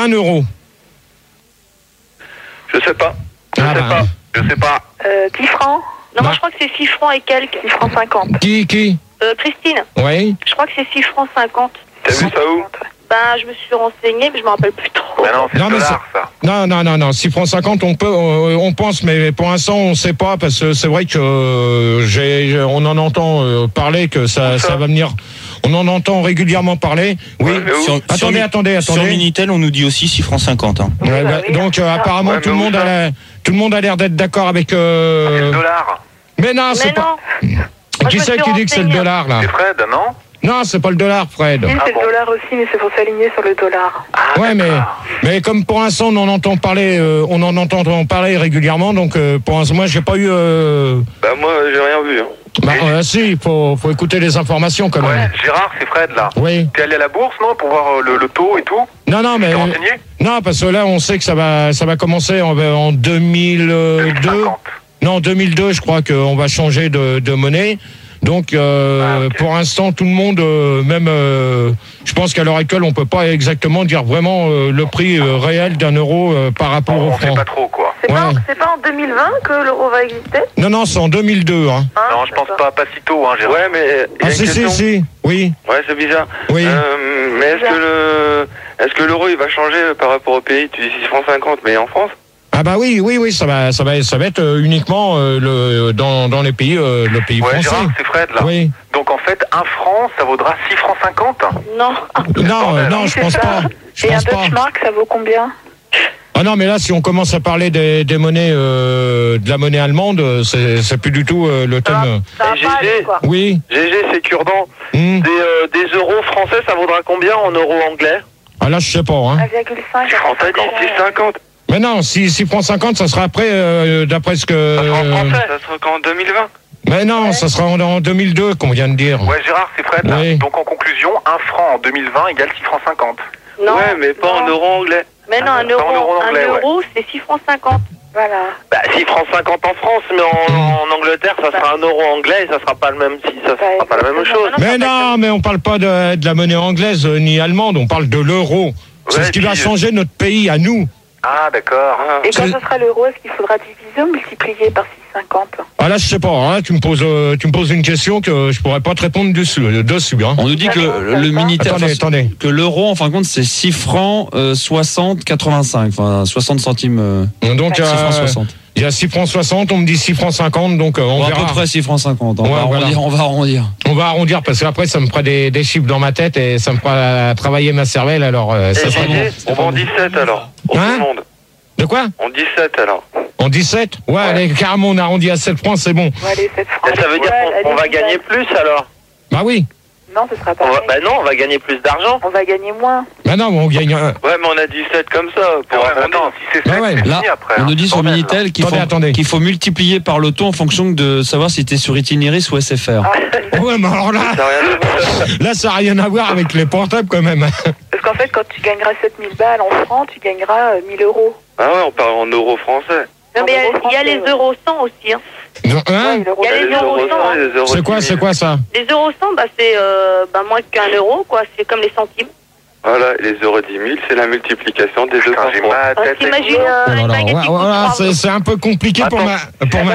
1 euro. Je sais pas. Je sais pas. 10 francs. Non, moi je crois que c'est 6 francs et quelques. 6 francs 50. Qui Christine. Oui. Je crois que c'est 6 francs 50. T'as vu ça où? Ben, je me suis renseignée, mais je me rappelle plus trop. Ben non, c'est le dollar, ça. Non. 6 francs 50, on pense, mais pour l'instant, on ne sait pas, parce que c'est vrai que on en entend parler que ça va venir. On en entend régulièrement parler. Oui. Ouais, Attendez. Sur Minitel, on nous dit aussi 6 francs 50. Hein. Ouais, donc, apparemment, tout le monde a l'air d'être d'accord avec. C'est le dollar. Mais non, c'est pas. Qui c'est qui dit que c'est le dollar, là? C'est Fred, non? Non, c'est pas le dollar, Fred. Oui, c'est le dollar aussi, mais c'est pour s'aligner sur le dollar. Ouais, mais comme pour l'instant on en entend parler régulièrement, donc pour l'instant moi j'ai pas eu. Bah moi j'ai rien vu. Si, faut écouter les informations quand même. Ouais, Gérard, c'est Fred là. Oui. T'es allé à la bourse, non, pour voir le taux et tout? Non, mais. Non, parce que là on sait que ça va commencer en 2002. 50. Non, 2002, je crois qu'on va changer de monnaie. Donc, pour l'instant, tout le monde, je pense qu'à l'heure actuelle, on peut pas exactement dire vraiment le prix réel d'un euro par rapport au franc. On sait pas trop, quoi. C'est pas en 2020 que l'euro va exister? Non, c'est en 2002. Hein. Non, je pense pas si tôt, hein, Gérard. Ouais, mais... Si, oui. Ouais, c'est bizarre. Oui. Mais est-ce que l'euro, il va changer par rapport au pays? Tu dis 6 francs 50, mais en France? Ah bah oui, ça va être uniquement dans les pays, le pays français. Gérard, c'est Fred là. Oui. Donc en fait, 1 franc, ça vaudra 6 francs 50. Non. Non, je pense pas. Et un Deutschmark, ça vaut combien? Ah non, mais là, si on commence à parler des monnaies, de la monnaie allemande, c'est plus du tout le thème. GG, oui. GG, c'est cure-dent. Des euros français, ça vaudra combien en euros anglais? Ah là, je sais pas. Hein. 1,5. T'as dit 6,50. Mais non, 6 francs 50, ça sera après, d'après ce que... Ça sera en français, ça sera qu'en 2020. Mais non, ça sera en 2002, qu'on vient de dire. Ouais, Gérard, c'est Fred, là. Oui. Donc en conclusion, 1 franc en 2020 égale 6 francs 50. Non. Ouais, mais pas en euros anglais. Mais non, un euro, c'est 6 francs 50. Voilà. Bah, 6 francs 50 en France, mais en Angleterre, ça sera 1 euro anglais et ça sera pas le même, ça sera pas la même chose. Mais non, mais on parle pas de la monnaie anglaise ni allemande, on parle de l'euro. C'est ce qui va changer notre pays à nous. Ah, d'accord. Et quand ce sera l'euro, est-ce qu'il faudra diviser ou multiplier par 6,50? Ah là, je sais pas. Hein, tu me poses une question que je pourrais pas te répondre dessus. Hein. On nous dit que le Minitel, que l'euro, en fin de compte, c'est 6 francs 60 85, enfin 60 centimes. Donc 6 francs 60. Il y a 6 francs 60, on me dit 6 francs 50, donc on verra. À peu près 6 francs 50. On va arrondir. On va arrondir parce qu'après ça me fera des chiffres dans ma tête et ça me fera travailler ma cervelle. Alors ça sera bon. On va en 17 alors. Pour tout le monde. De quoi? En 17 alors. En 17? Ouais, allez, carrément on arrondit à 7 francs, c'est bon. Ouais, allez, 7 francs. Ça veut dire qu'on va gagner plus alors? Bah oui. Non, ce sera pas. Bah non, on va gagner plus d'argent. On va gagner moins. Bah non, on gagne. Ouais, mais on a 17 comme ça. Pour non, si c'est 7, c'est là, fini après. on nous dit sur Minitel qu'il faut multiplier par le taux en fonction de savoir si t'es sur Itinéris ou SFR. Ouais, mais alors là, ça n'a rien à voir avec les portables quand même. Parce qu'en fait, quand tu gagneras 7000 balles en francs, tu gagneras 1000 euros. Ah ouais, on parle en euros français. Non, mais il y a les euros 100 aussi. Hein. Non, hein? Il y a les euros 100. C'est quoi ça? Les euros 100, bah, c'est moins qu'un euro, quoi. C'est comme les centimes. Voilà, les euros 10 000, c'est la multiplication des 200 fois. T'imagines voilà, c'est un peu compliqué pour moi.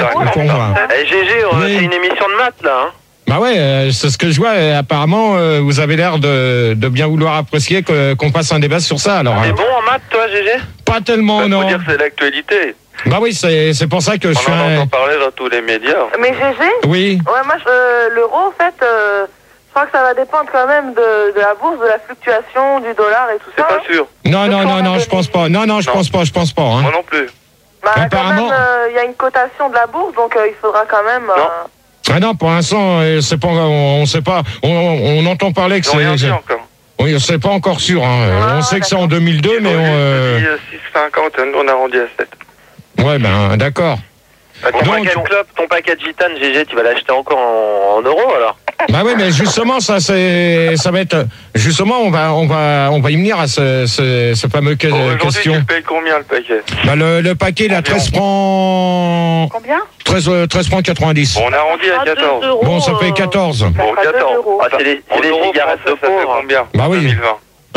GG, c'est une émission de maths, là. Hein. Bah ouais, c'est ce que je vois. Apparemment, vous avez l'air de bien vouloir apprécier qu'on fasse un débat sur ça. Alors. T'es bon en maths, toi, GG? Pas tellement, non. Faut dire que c'est l'actualité. Bah oui, c'est pour ça que je suis. On en entend parler dans tous les médias. Mais GG? Oui. Ouais, moi, l'euro, en fait, je crois que ça va dépendre quand même de la bourse, de la fluctuation du dollar et tout ça. C'est pas sûr. Non, je pense pas. Non, je pense pas. Hein. Moi non plus. Bah, apparemment, il y a une cotation de la bourse, donc il faudra quand même. Non. Ah non, pour l'instant, c'est pas, on sait pas. On entend parler que c'est. Rien dit encore. Oui, c'est pas encore sûr. Hein. On sait que c'est en 2002, mais on. 6,50, on arrondit à 7. Ouais, ben d'accord. Ton paquet de gitane, GG, tu vas l'acheter encore en euros alors? Bah oui, mais justement, ça va être. Justement, on va y venir à ce fameux question. Tu payes combien le paquet? Bah le paquet, il a 13 francs. Combien? 13 francs 90. Bon, on arrondit à 14. Bon, ça fait 14. Bon, 14. Ah, c'est les cigarettes de pauvre. Ça fait combien? Bah oui. 2020. Hein?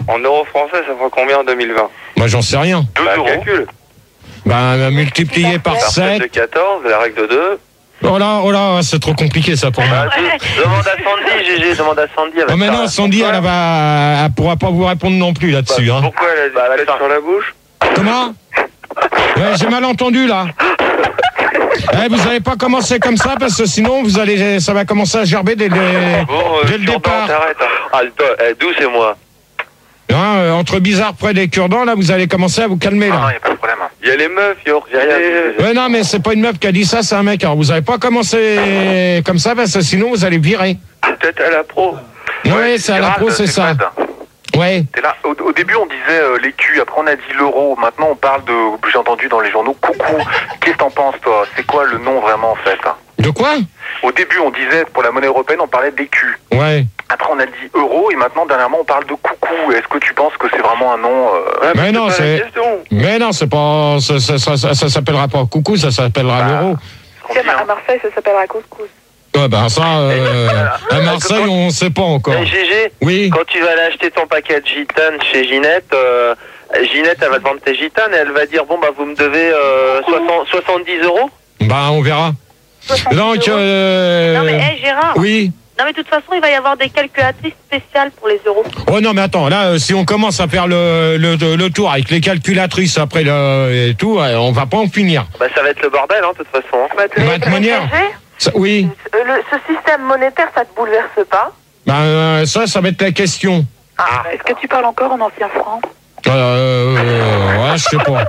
En euros français, ça fera combien en 2020? Moi, j'en sais rien. 2 euros. Calcul. Multiplié par 7. De 14, la règle de 2. Oh là, c'est trop compliqué ça pour moi. Demande à Sandy, GG, demande à Sandy. Oh, mais non, Sandy, elle pourra pas vous répondre non plus là-dessus. Hein. Pourquoi elle a dit sur la bouche? Comment? Ouais, j'ai mal entendu là. Vous n'allez pas commencer comme ça parce que sinon ça va commencer à gerber dès le départ. D'où c'est moi? Entre bizarre près des cure-dents, là, vous allez commencer à vous calmer là. Non, il n'y a pas de problème. Il y a les meufs, j'ai rien dit. Ouais, non, mais c'est pas une meuf qui a dit ça, c'est un mec. Alors vous n'allez pas commencer comme ça parce que sinon vous allez virer. Peut-être à la pro. Ouais, c'est à la pro, c'est ça. Ouais. Là, au début, on disait l'écu, après on a dit l'euro, maintenant on parle de, j'ai entendu dans les journaux, coucou. Qu'est-ce que t'en penses, toi? C'est quoi le nom vraiment, en fait? De quoi? Au début, on disait, pour la monnaie européenne, on parlait d'écu. Ouais. Après, on a dit euro, et maintenant, dernièrement, on parle de coucou. Est-ce que tu penses que c'est vraiment un nom Mais non, c'est pas... Ça s'appellera pas coucou, ça s'appellera l'euro. À Marseille, ça s'appellera couscous. Ouais, ça, à Marseille, on sait pas encore. GG, oui. Quand tu vas aller acheter ton paquet de gitanes chez Ginette, Ginette, elle va te vendre tes gitanes et elle va dire, vous me devez 70 euros. On verra. Donc, Non mais, Gérard. Oui. Non mais de toute façon, il va y avoir des calculatrices spéciales pour les euros. Oh non, mais attends, là, si on commence à faire le tour avec les calculatrices après et tout, on va pas en finir. Ça va être le bordel, de toute façon. De toute manière. Oui. Ce système monétaire, ça te bouleverse pas? Ça va être la question. Est-ce que tu parles encore en ancien franc? Ouais, je sais pas.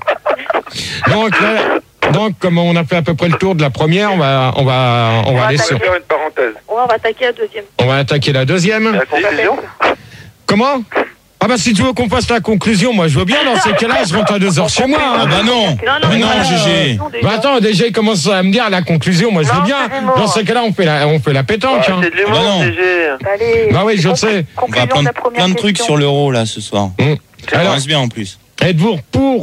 Donc, comme on a fait à peu près le tour de la première, on va aller sur. Faire une parenthèse. Ouais, on va attaquer la deuxième. On va attaquer la deuxième. La conclusion. Comment? Si tu veux qu'on fasse la conclusion, moi je veux bien. Dans ces cas-là, je rentre à 2h chez moi. Non, GG. Attends, déjà il commence à me dire la conclusion. Moi je veux bien. Dans ces cas-là, on fait la pétanque. C'est de l'humour, GG. Allez. Oui, je sais. On va apprendre plein de trucs sur l'euro là ce soir. Ça commence bien en plus. Êtes-vous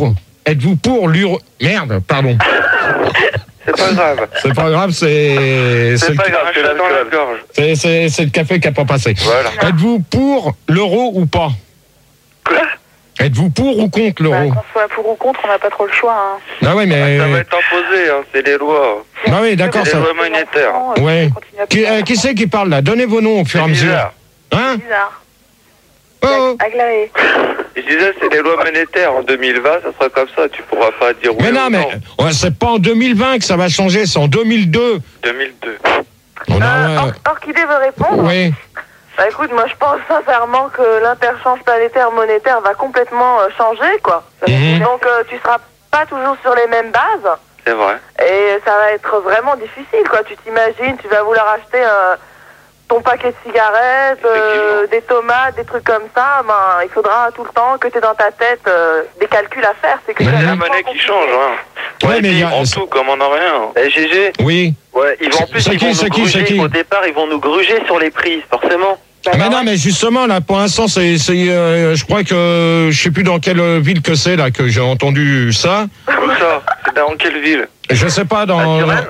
pour l'euro? Merde, pardon. C'est pas grave. C'est pas grave, c'est pas grave, c'est dans la gorge. C'est le café qui a pas passé. Voilà. Êtes-vous pour l'euro ou pas? Quoi? Êtes-vous pour ou contre l'euro? Qu'on soit pour ou contre, on n'a pas trop le choix. Ah ouais, mais... Ça va être imposé, c'est les lois. Oui, d'accord, c'est ça... les lois monétaires. Ouais. Qui c'est qui parle là? Donnez vos noms au fur et à mesure. Hein? Bizarre. Oh. Aglaé. Je disais, c'est les lois monétaires. En 2020, ça sera comme ça. Tu pourras pas dire oui. Mais non, c'est pas en 2020 que ça va changer, c'est en 2002. 2002. Orchidée veut répondre? Oui. Écoute, moi je pense sincèrement que l'interchange planétaire monétaire va complètement changer, quoi. Donc tu seras pas toujours sur les mêmes bases. C'est vrai. Et ça va être vraiment difficile, quoi. Tu t'imagines, tu vas vouloir acheter ton paquet de cigarettes, des tomates, des trucs comme ça. Il faudra tout le temps que tu aies dans ta tête des calculs à faire. C'est la monnaie qui change, Ouais, mais en tout, comme on n'a rien. GG. Oui. Ouais, ils vont en plus, au départ, ils vont nous gruger sur les prix, forcément. Mais non, mais justement, là, pour l'instant, je crois que, je sais plus dans quelle ville que c'est, là, que j'ai entendu ça. Où ça? C'est dans quelle ville? Je sais pas, dans...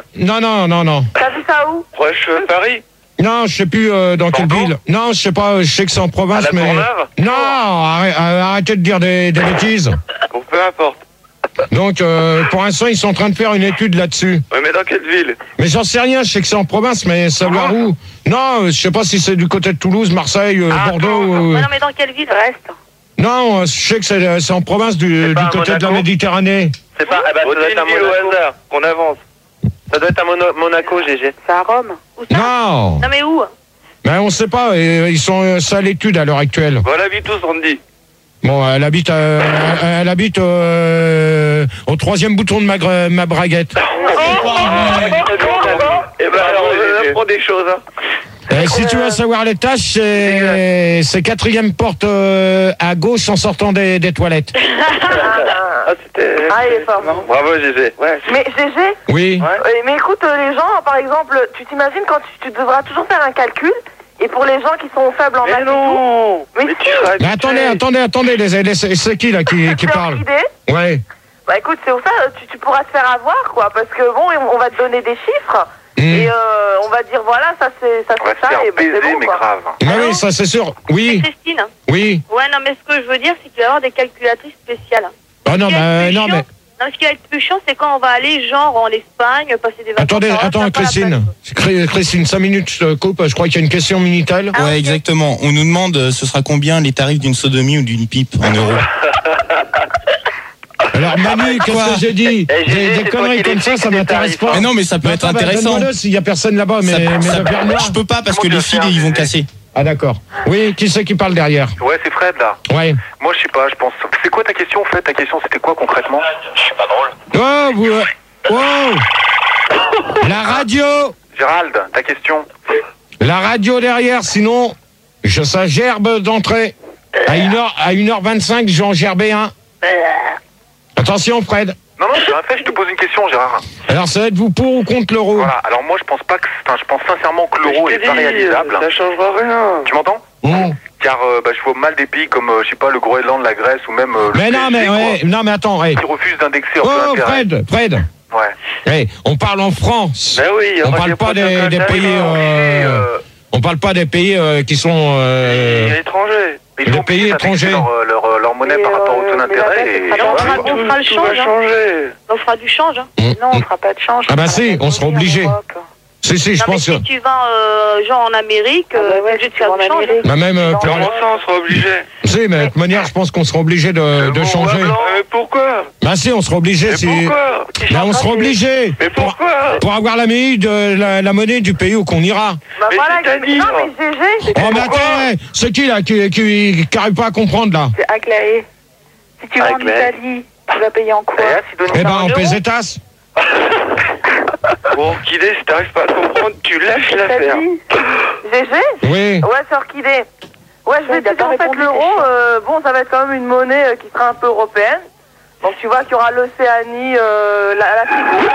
Non. T'as vu ça où? Proche Paris? Non, je sais plus dans quelle ville. Non, je sais pas, je sais que c'est en province, à la Courneuve? Non, arrêtez de dire des bêtises. Bon, peu importe. Donc, pour l'instant, ils sont en train de faire une étude là-dessus. Oui, mais dans quelle ville? Mais j'en sais rien, je sais que c'est en province, mais savoir où? Non, je sais pas si c'est du côté de Toulouse, Marseille, Bordeaux... non, mais dans quelle ville? Reste. Non, je sais que c'est en province du côté de la Méditerranée. C'est pas... ça doit être un ville au hasard, qu'on avance. Ça doit être à Monaco, GG. C'est à Rome. Où ça? Non. Non, mais où? Mais on sait pas, ils sont ça à l'étude à l'heure actuelle. Bon, elle habite où, Sandy? Bon, elle habite au 3e bouton de ma braguette. Eh ben alors, on apprend des choses, si tu veux savoir les tâches, c'est 4e porte à gauche en sortant des toilettes. Il est fort. Bravo, GG. Ouais. Mais GG? Oui. Mais écoute, les gens, par exemple, tu t'imagines quand tu devras toujours faire un calcul. Et pour les gens qui sont faibles en maths, non. Mais attendez, c'est qui là qui parle? Ouais. Écoute, c'est pour ça, tu pourras te faire avoir, quoi, parce que bon, on va te donner des chiffres, Et on va dire, voilà, ça c'est ça. On va se faire et baiser, c'est bon, mais quoi. grave. Oui, ça c'est sûr. Oui, Christine. oui. Ouais, non, mais ce que je veux dire, c'est qu'il va y avoir des calculatrices spéciales. Ah non, mais non, mais. Non, ce qui va être plus chiant, c'est quand on va aller, genre, en Espagne, passer des vacances. Attends, Christine. Christine, 5 minutes, je te coupe. Je crois qu'il y a une question Minitel. Ouais, exactement. On nous demande ce sera combien les tarifs d'une sodomie ou d'une pipe en euros. Alors Manu, qu'est-ce que j'ai dit? Des conneries comme ça m'intéresse pas. Mais non, mais ça peut être intéressant. Donne-moi-le s'il y a personne là-bas, mais je peux pas parce que les fils ils vont casser. Ah d'accord. Oui, qui c'est qui parle derrière? Ouais, c'est Fred là. Ouais. Moi, je sais pas, je pense. C'est quoi ta question en fait? Ta question, c'était quoi concrètement? Je suis pas drôle. Oh, la radio. Gérald, ta question? La radio derrière, sinon, ça gerbe d'entrée. À 1h25, j'en gerbais un. Attention, Fred. Non, j'ai rien fait, je te pose une question, Gérard. Alors, ça êtes-vous pour ou contre l'euro? Voilà, alors moi, je pense pas que. Je pense sincèrement que l'euro est pas réalisable. Ça changera rien. Tu m'entends? Car je vois mal des pays comme, je sais pas, le Groenland, la Grèce ou même le PSG, non, mais attends. qui refusent d'indexer en taux d'intérêt. Fred. Ouais. On parle en France. Ben oui, on parle pas des pays. On parle pas des pays qui sont. étrangers. Ils sont pays étrangers. Leur monnaie par rapport au taux d'intérêt. On fera le change. On fera du change. Non, on fera pas de change. Ah bah si, on sera obligé. Si, je pense que. Si tu vas genre en Amérique, t'es obligé de faire du change. Bah même pour Comment ça, on sera obligé? Si, mais de toute manière, je pense qu'on sera obligé de changer. Mais pourquoi? Bah si, on sera obligé. Pourquoi? Bah on sera obligé. Mais pourquoi? Pour avoir la monnaie du pays où qu'on ira. Bah Mais voilà, c'est-à-dire? non mais GG, Oh mais attends, c'est qui là qui arrive pas à comprendre là? c'est Aglaé. Si tu vas en Italie, tu vas payer en quoi? Eh ben en pesetas. Bon, Kidé, si t'arrives pas à comprendre, tu lâches l'affaire. GG? Oui. Ouais, c'est Orchidée. Ouais, je vais te dire, en fait, l'euro, bon, ça va être quand même une monnaie qui sera un peu européenne. Donc, tu vois qu'il y aura l'Océanie, l'Afrique.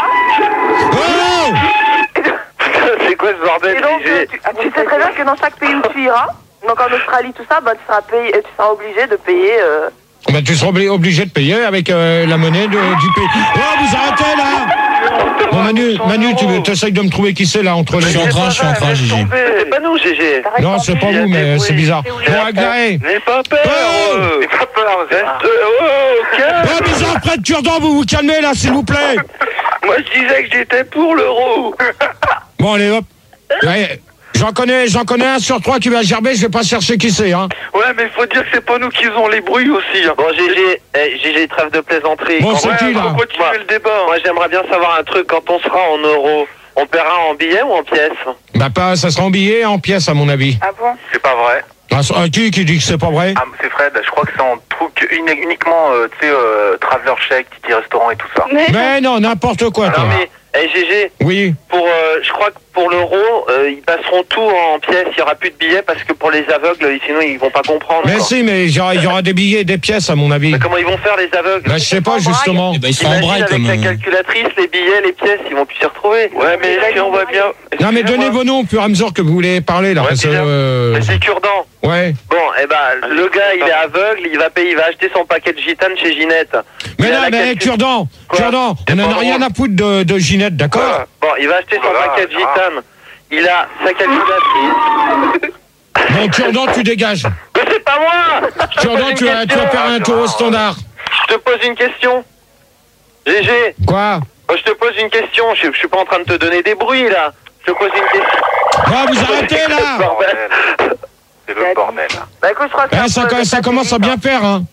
Oh C'est quoi ce bordel? Et donc, tu sais très bien que dans chaque pays où tu iras, donc en Australie, tout ça, bah, tu seras obligé de payer. Bah tu seras obligé de payer avec la monnaie du pays. Oh, vous arrêtez là! Bon Manu, tu essayes de me trouver qui c'est là entre les deux. Je suis en train, Gigi. C'est pas nous, GG. Non, c'est pas vous, mais c'est bizarre. Bon, Aglaé. N'aie pas peur. N'aie pas peur, calme. Oh, bizarre, Fred Turdan, vous vous calmez là, s'il vous plaît. Moi, je disais que j'étais pour l'euro. Bon, allez, hop. Ouais, j'en connais un sur 3 qui va gerber, je vais pas chercher qui c'est, hein. Ouais, mais faut dire que c'est pas nous qui faisons les bruits aussi. Bon, GG, trêve de plaisanterie. Bon, c'est qui là? On continue le débat. Moi, j'aimerais bien savoir un truc. Quand on sera en euros, on paiera en billets ou en pièces? Bah pas, ça sera en billets, en pièces à mon avis. Ah bon? C'est pas vrai. Qui dit que c'est pas vrai? Ah, c'est Fred, je crois que c'est en truc uniquement, tu sais, Traveler Check, Titi Restaurant et tout ça. Mais non, n'importe quoi, toi. Non, mais, GG, Oui. je crois que pour l'euro, ils passeront tout en pièces. Il n'y aura plus de billets parce que pour les aveugles, sinon ils vont pas comprendre. Mais quoi. si, mais il y aura des billets et des pièces à mon avis. Mais comment ils vont faire les aveugles? Bah je sais pas justement. Eh ben, ils sont en braille avec comme. la calculatrice, les billets, les pièces, ils vont plus s'y retrouver. Ouais, mais si on voit bien. Non mais donnez vos noms au fur et à mesure que vous voulez parler là. Ouais, parce que, Mais c'est cure-dent. Ouais. Bon, le gars, il est aveugle, il va acheter son paquet de gitane chez Ginette. Mais non, mais Cure-dent, on n'en a rien à foutre de Ginette, d'accord? Bon, il va acheter son paquet de gitane. Il a sa calculatrice. Bon, Cure-dent, tu dégages. Mais c'est pas moi! Cure-dent, tu vas faire un tour au standard. Je te pose une question. GG. Quoi? Je te pose une question. Je suis pas en train de te donner des bruits là. Je te pose une question. Ah, vous arrêtez là! C'est le bordel. Bah écoute, je crois que Ça commence à bien faire, hein.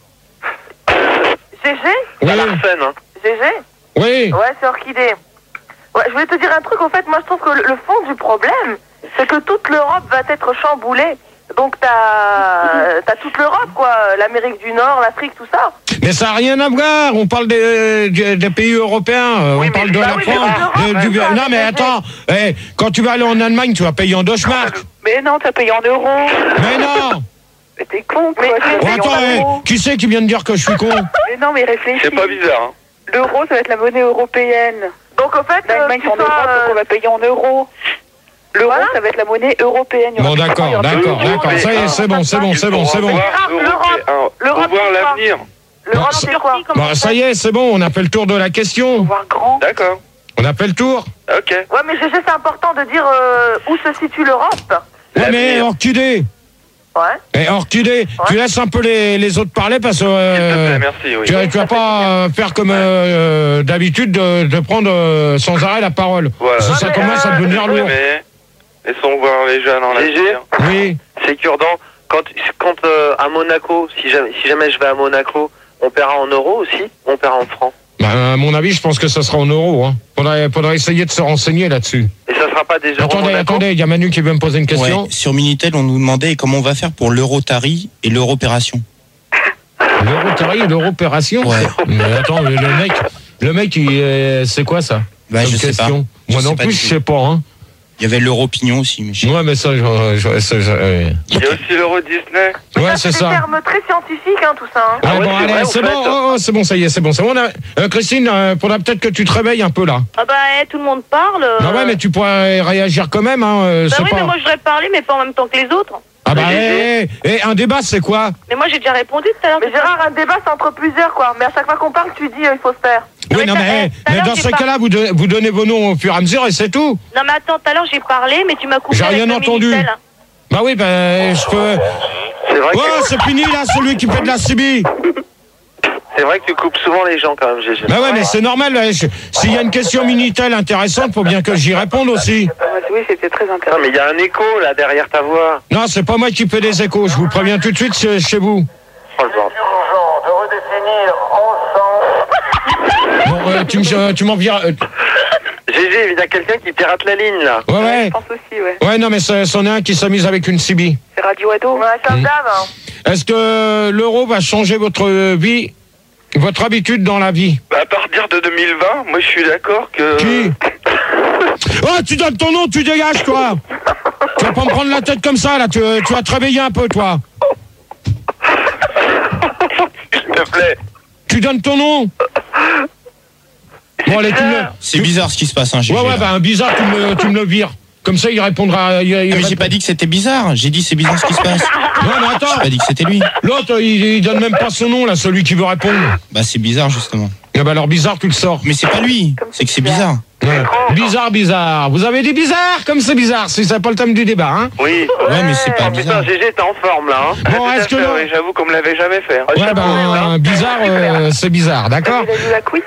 GG? Oui. Larsen, hein. GG? Oui. Ouais, c'est Orchidée. Ouais, je voulais te dire un truc, en fait, moi je trouve que le fond du problème, c'est que toute l'Europe va être chamboulée. Donc t'as toute l'Europe, quoi, l'Amérique du Nord, l'Afrique, tout ça. Mais ça n'a rien à voir, on parle des pays européens, on parle de la France. Non mais attends, quand tu vas aller en Allemagne, tu vas payer en Deutschmark. Mais non, t'as payé en euros. Mais non. Mais t'es con, quoi. Attends, qui c'est qui vient de dire que je suis con? Mais non, mais réfléchis. C'est pas bizarre, hein. L'euro, ça va être la monnaie européenne. Donc en fait, l'Allemagne c'est en Europe, donc on va payer en euros. L'euro, ça va être la monnaie européenne. Bon, d'accord. Ça y est, c'est bon. L'Europe, voir l'avenir. L'Europe, c'est quoi? Bah, ça y est, c'est bon, on a fait le tour de la question. Voir grand. D'accord. On a fait le tour. Ok. Ouais, mais GG, c'est important de dire où se situe l'Europe. Ouais, mais Orchidée. Ouais. Et Orchidée, tu laisses un peu les autres parler parce que S'il te plaît, merci, oui. tu vas pas faire comme d'habitude de prendre sans arrêt la parole. Voilà. Parce que ça commence à devenir lourd. Mais laissons voir les jeunes en l'avenir. Oui. C'est cure-dent. Quand à Monaco, si jamais je vais à Monaco, on paiera en euros aussi, on paiera en francs. Bah, à mon avis, je pense que ça sera en euros. Hein. Faudrait essayer de se renseigner là-dessus. Et ça sera pas des euros Monaco. Attendez, il y a Manu qui veut me poser une question. Ouais, sur Minitel, on nous demandait comment on va faire pour l'Eurotari et l'Europération. L'Eurotari et l'Europération. Ouais. Mais attends, le mec, c'est quoi ça? Bah, je sais pas. Moi non plus, je sais pas. Hein. Il y avait l'Europignon aussi. Mais ouais, mais ça, Il y a aussi l'Euro Disney. Ouais, c'est ça. C'est des termes très scientifiques, hein, tout ça. Hein. Ouais, bon, allez, c'est bon, c'est bon, ça y est, c'est bon. Christine, faudra peut-être que tu te réveilles un peu là. Ah bah, tout le monde parle. Bah ouais, mais tu pourrais réagir quand même. Hein, bah oui, pas... mais moi je voudrais parler, mais pas en même temps que les autres. Ah bah, un débat, c'est quoi? Mais moi j'ai déjà répondu tout à l'heure. Mais Gérard, un débat, c'est entre plusieurs, quoi. Mais à chaque fois qu'on parle, tu dis il faut se taire. Oui, non, mais dans ce cas-là, vous donnez vos noms au fur et à mesure et c'est tout. Non, mais attends, tout à l'heure j'ai parlé, mais tu m'as coupé. J'ai rien entendu. Bah oui, je peux. C'est vrai que... c'est fini là, celui qui fait de la CB. C'est vrai que tu coupes souvent les gens quand même, GG. Bah ouais, mais c'est normal. S'il y a une question Minitel intéressante, faut bien que j'y réponde aussi. Oui, c'était très intéressant. Non, mais il y a un écho là derrière ta voix. Non, c'est pas moi qui fais des échos. Je vous préviens tout de suite chez vous. Oh, le bordel. Bon, tu m'en vires. GG, il y a quelqu'un qui pirate la ligne là. Ouais. Je pense aussi, ouais. Ouais, non, mais c'en est un qui s'amuse avec une CB. C'est Radio Ado. Ouais, comme d'hab. Hein. Est-ce que l'euro va changer votre vie, votre habitude dans la vie? Bah, à partir de 2020, moi je suis d'accord que... Qui? Oh, tu donnes ton nom, tu dégages, toi. Tu vas pas me prendre la tête comme ça, là. Tu vas te réveiller un peu, toi. S'il te plaît. Tu donnes ton nom. Bon, allez, c'est bizarre ce qui se passe, hein, GG. Ouais, bah, bizarre, tu me le vires. Comme ça, il répondra. Mais j'ai pas dit que c'était bizarre. J'ai dit c'est bizarre ce qui se passe. Non, mais attends. J'ai pas dit que c'était lui. L'autre, il donne même pas son nom, là, celui qui veut répondre. Bah, c'est bizarre, justement. Ah bah, alors, bizarre, tu le sors. Mais c'est pas lui. C'est que c'est bizarre. Ouais. Bizarre. Vous avez dit bizarre, comme c'est bizarre. C'est pas le thème du débat, hein. Oui. Ouais, mais c'est pas bizarre. Putain, GG, t'es en forme, là, hein. Bon, est-ce que... Oui, j'avoue qu'on me l'avait jamais fait. Ouais, ben, bizarre, c'est bizarre, d'accord? Il a lu la quiz.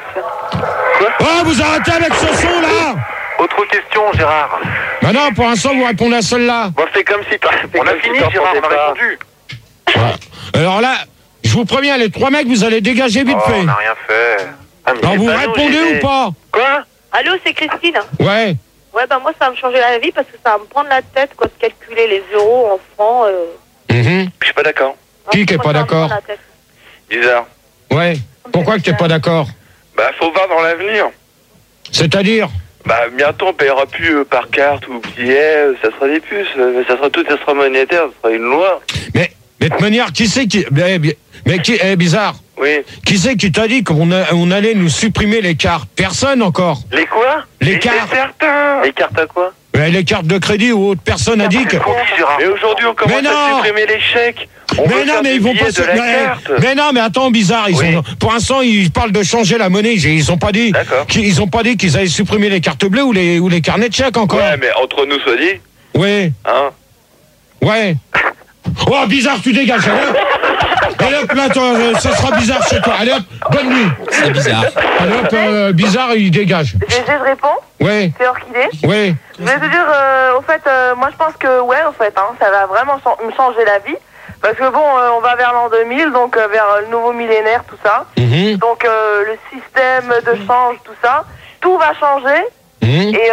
Oh, vous arrêtez avec ce son, là! Autre question, Gérard. Bah non, pour l'instant, vous répondez à celle-là. Bon, c'est comme si... On a fini, Gérard, on a répondu. Ouais. Alors là, je vous préviens, les trois mecs, vous allez dégager vite fait. On n'a rien fait. Alors, vous répondez ou pas? Quoi? Allô, c'est Christine. Ouais. Ouais, bah moi ça va me changer la vie parce que ça va me prendre la tête, quoi, de calculer les euros en francs. Je suis pas d'accord. Qui est pas d'accord? Bizarre. Ouais. Pourquoi que t'es pas d'accord? Bah, faut voir dans l'avenir. C'est-à-dire? Bah, bientôt on paiera plus par carte ou billet, ça sera des puces, ça sera monétaire, ça sera une loi. Mais de toute manière, qui c'est qui... Mais qui est bizarre? Oui. Qui c'est qui t'a dit qu'on allait nous supprimer les cartes? Personne encore. Les quoi? Les cartes. Certains. Les cartes à quoi? Les cartes de crédit ou autre personne a dit que... Mais aujourd'hui on commence à supprimer les chèques. Mais non, mais ils vont pas mais non, mais attends, bizarre. Pour l'instant, ils parlent de changer la monnaie. Ils ont pas dit. Ils ont pas dit qu'ils allaient supprimer les cartes bleues ou les carnets de chèques encore. Ouais, mais entre nous soit dit. Oui. Hein? Ouais. Oh, bizarre, tu dégages. Allez hop, là, ça sera bizarre chez toi. Allez hop, bonne nuit. C'est bizarre. Allez hop, bizarre, il dégage. Je réponds. Oui. C'est Orchidée. Oui. Je vais te dire, au fait, moi je pense que, ouais, au fait, hein, ça va vraiment me changer la vie. Parce que bon, on va vers l'an 2000, donc vers le nouveau millénaire, tout ça. Donc le système de change, tout ça, tout va changer. Et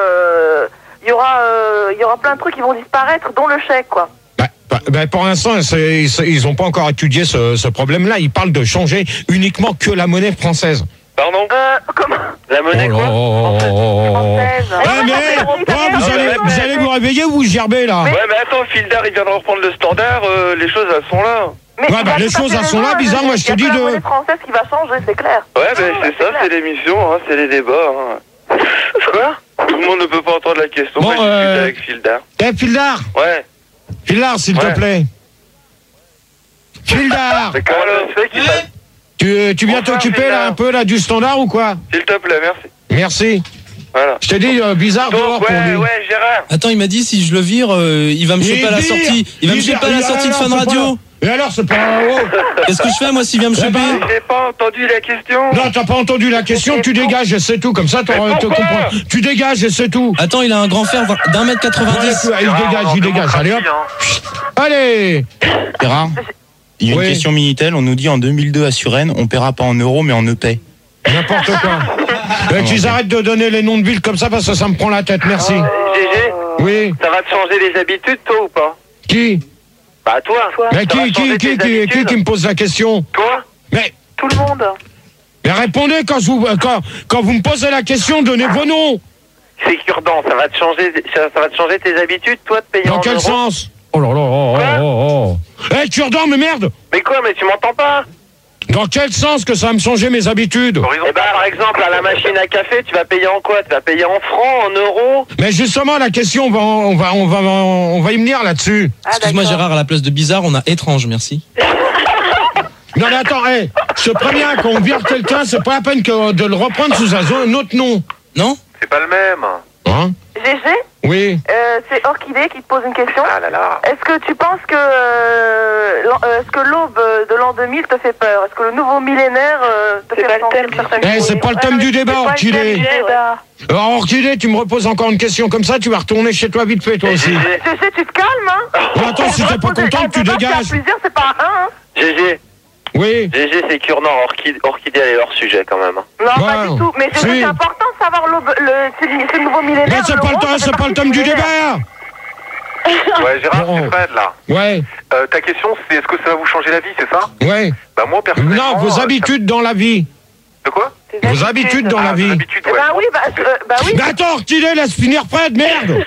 il y aura plein de trucs qui vont disparaître, dont le chèque, quoi. Pour l'instant, ils n'ont pas encore étudié ce problème-là. Ils parlent de changer uniquement que la monnaie française. Pardon? Comment? La monnaie quoi? Vous allez vous réveiller ou vous gerbez là? Ouais, mais attends, Fildar, il vient de reprendre le standard, les choses elles sont là. Les choses elles sont là, bizarre, moi je te dis de... C'est la monnaie française qui va changer, c'est clair. Ouais, c'est ça, c'est l'émission, hein, c'est les débats. Hein. Quoi? Tout le monde ne peut pas entendre la question, moi je discute avec Fildar. Fildar? Ouais. Fildar, s'il te plaît. Fildar! Mais comment ça se fait qu'il fasse... Tu viens t'occuper là un peu là du standard ou quoi? S'il te plaît, merci. Merci. Voilà. Je t'ai dit bizarre dehors pour lui. Ouais, Gérard. Attends, il m'a dit si je le vire, il va me choper à la sortie. Il va me choper à la sortie de Fun Radio. Et alors, c'est pas... Qu'est-ce que je fais, moi, s'il vient me choper? J'ai pas entendu la question. Non, t'as pas entendu la question, tu dégages et c'est tout. Comme ça, te comprends. Tu dégages et c'est tout. Attends, il a un grand fer d'1m90. Il dégage. Allez, hop. Allez. Gérard, il y a une question Minitel. On nous dit en 2002 à Suresnes, on paiera pas en euros, mais en EP. N'importe quoi. Qu'ils arrêtent de donner les noms de villes comme ça parce que ça me prend la tête. Merci. GG. Oui. Ça va te changer les habitudes, toi, ou pas? Qui? Bah, toi. Mais qui me pose la question? Toi? Mais... Tout le monde. Mais répondez quand vous me posez la question, donnez vos noms. C'est cure-dent, ça va te changer tes habitudes, toi, de payer en euros. Dans quel sens? Oh là là, cure-dent, mais merde. Mais quoi, mais tu m'entends pas? Dans quel sens que ça va me changer mes habitudes? Eh ben, par exemple, à la machine à café, tu vas payer en quoi? Tu vas payer en francs, en euros? Mais justement, la question, on va y venir là-dessus. Excuse-moi, Gérard, à la place de bizarre, on a étrange, merci. Non mais attends, je te préviens, quand on vire quelqu'un, c'est pas la peine de le reprendre sous un autre nom. Non? C'est pas le même. Hein? GG, Oui. c'est Orchidée qui te pose une question. Ah là là. Est-ce que tu penses que l'aube de l'an 2000 te fait peur? Est-ce que le nouveau millénaire te fait peur? C'est pas le thème du débat, Orchidée. Orchidée, tu me reposes encore une question comme ça, tu vas retourner chez toi vite fait, toi aussi. GG, tu te calmes, hein? Attends, si t'es pas content, tu dégages. Plusieurs, c'est pas un, hein? GG. Oui. GG, c'est cure-dent. Orchidée, elle est hors sujet, quand même. Non, pas du tout. Mais c'est important de savoir ce nouveau millénaire. Mais c'est pas le thème du débat. Ouais, Gérard, c'est Fred, là. Ouais. Ta question, c'est est-ce que ça va vous changer la vie, c'est ça? Ouais. Bah, moi, personnellement... Non, vos habitudes dans la vie. De quoi? Vos habitudes dans la vie. Bah oui, bah oui. Mais attends, Orchidée, laisse finir Fred, merde.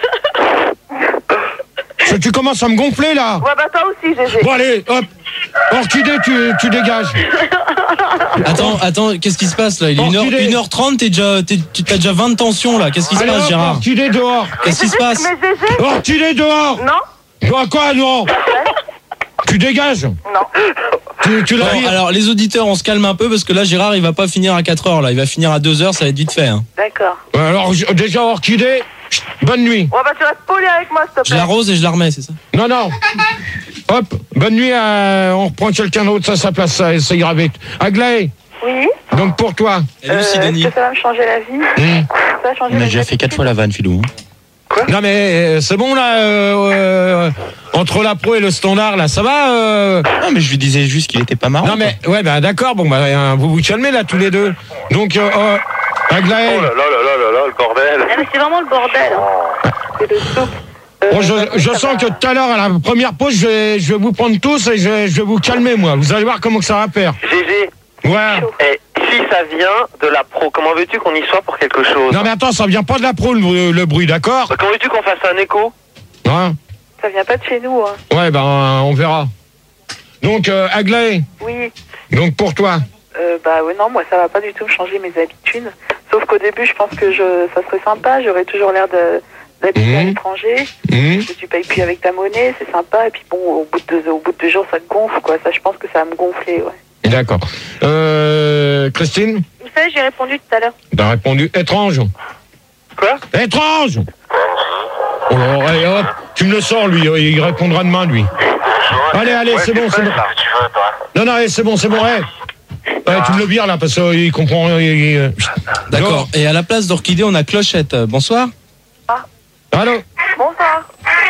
Tu commences à me gonfler, là. Ouais, bah toi aussi, GG. Bon, allez, hop. Orchidée, tu dégages. Attends, qu'est-ce qui se passe là? Il est 1h30, t'as déjà 20 de tension là. Qu'est-ce qui se passe, Gérard? Orchidée dehors. Qu'est-ce qui se passe? Orchidée dehors. Non. Quoi, non? Tu dégages. Non. Tu l'as dit. Alors, les auditeurs, on se calme un peu parce que là, Gérard, il va pas finir à 4h là. Il va finir à 2h, ça va être vite fait. Hein. D'accord. Alors, déjà, Orchidée, bonne nuit. Ouais, bah tu restes poli avec moi, s'il te plaît. Je l'arrose et je la remets, c'est ça? Non. Hop, bonne nuit, on reprend quelqu'un d'autre à sa place, ça ira vite. Aglaé. Oui. Donc pour toi. Est-ce que ça va me changer la vie? Ça va changer On a déjà fait 4 fois la vanne, Philou. Quoi? Non mais c'est bon là, entre la pro et le standard là, ça va Non mais je lui disais juste qu'il était pas marrant. Non mais, ouais bah d'accord, bon bah vous calmez là tous les deux. Donc, Aglaé. Oh là, le bordel. Ah, mais c'est vraiment le bordel. Hein. C'est le soupe. Bon, je sens que tout à l'heure, à la première pause, je vais vous prendre tous et je vais vous calmer, moi. Vous allez voir comment que ça va faire. GG. Ouais. Et si ça vient de la pro, comment veux-tu qu'on y soit pour quelque chose? Non, mais attends, ça vient pas de la pro, le bruit, d'accord? Comment veux-tu qu'on fasse un écho? Hein? Ça vient pas de chez nous, hein. Ouais, ben, on verra. Donc, Aglaé. Oui. Donc, pour toi. Bah ouais, non, moi, ça va pas du tout me changer mes habitudes. Sauf qu'au début, je pense que ça serait sympa. J'aurais toujours l'air d'habiter à l'étranger. Tu payes plus avec ta monnaie, c'est sympa. Et puis bon, au bout de 2 jours, ça te gonfle, quoi. Ça, je pense que ça va me gonfler, ouais. D'accord. Christine? Vous savez, j'ai répondu tout à l'heure. T'as répondu étrange. Quoi? Étrange! Oh là, allez, hop, tu me le sors, lui. Il répondra demain, lui. Allez, c'est bon. Non, c'est bon. Tu me le vires, là, parce qu'il comprend rien. D'accord. Et à la place d'Orchidée, on a Clochette. Bonsoir. Allô? Bonsoir.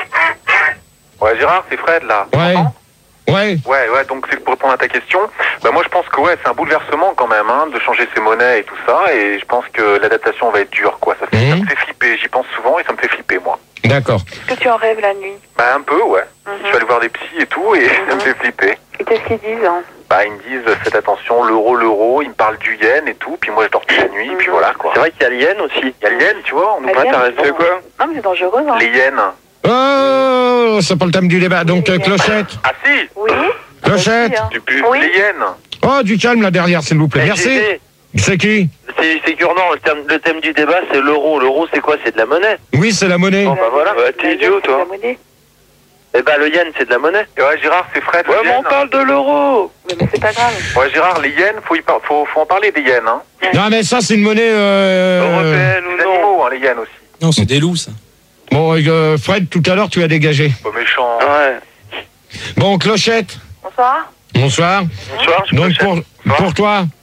Ouais, Gérard, c'est Fred, là. Ouais, donc c'est pour répondre à ta question. Bah moi je pense que c'est un bouleversement quand même, hein, de changer ses monnaies et tout ça, et je pense que l'adaptation va être dure, quoi. Ça me fait flipper, j'y pense souvent et ça me fait flipper, moi. D'accord. Est-ce que tu en rêves la nuit? Bah un peu, ouais. Je suis allé voir des psys et tout, et ça me fait flipper. Et qu'est-ce qu'ils disent, hein? Bah ils me disent, faites attention, l'euro, ils me parlent du yen et tout, puis moi je dors toute la nuit, et puis voilà, quoi. C'est vrai qu'il y a le yen aussi. Il y a le yen, tu vois, on t'as raison. C'est quoi? Non, mais c'est dangereux, hein. Les yens. Oh, c'est pas le thème du débat. Donc, Clochette. Ah si. Oui. Clochette. Oui. Les yens. Oh, du calme là derrière, s'il vous plaît. Merci. C'est qui? C'est cure-dent, le thème du débat, c'est l'euro. L'euro, c'est quoi? C'est de la monnaie. Oui, c'est la monnaie. Oh, bah voilà. T'es idiot, toi. Eh ben, le yen, c'est de la monnaie. Ouais, Gérard, c'est Fred. Ouais, mais on parle de l'euro. Mais c'est pas grave. Ouais, Gérard, les yens, faut en parler des yens, hein. Non, mais ça, c'est une monnaie... Européenne ou non? hein, les hyènes aussi. Non, c'est des loups, ça. Bon, Fred, tout à l'heure, tu as dégagé. Pas méchant. Ouais. Bon, Clochette. Bonsoir. Bonsoir. Bonsoir. Donc, pour toi,